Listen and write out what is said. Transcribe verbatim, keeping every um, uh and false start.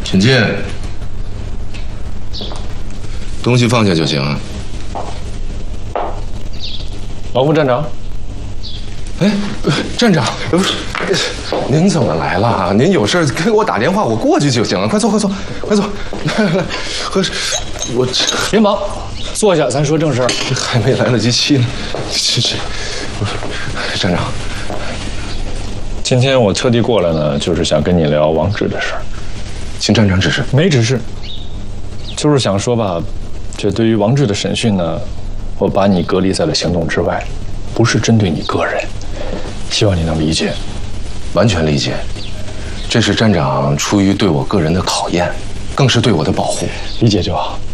请进。东西放下就行。 劳副站长。 哎，站长，不是，您怎么来了？您有事给我打电话，我过去就行了。快坐，快坐，快坐。来来来，喝水。我别忙，坐下，咱说正事儿。 还没来得及沏呢。这这，站长， 今天我特地过来呢，就是想跟你聊王志的事儿。 请站长指示。 没指示，就是想说吧，这对于王志的审讯呢，我把你隔离在了行动之外，不是针对你个人。希望你能理解。 完全理解，这是站长出于对我个人的考验，更是对我的保护。 理解就好。